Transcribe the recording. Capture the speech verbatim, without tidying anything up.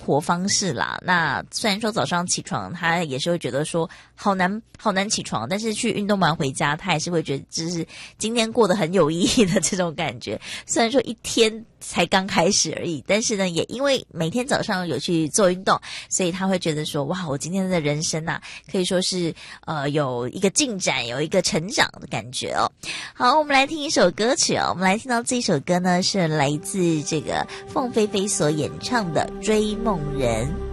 活方式啦。那虽然说早上起床他也是会觉得说好难好难起床，但是去运动完回家他也是会觉得就是今天过得很有意义的这种感觉。虽然说一天才刚开始而已，但是呢也因为每天早上有去做运动，所以他会觉得说哇，我今天的人生啊可以说是呃有一个进展，有一个成长的感觉哦。好，我们来听一首歌曲哦，我们来听到这首歌呢是来自这个凤飞飞所演唱的《追梦人》。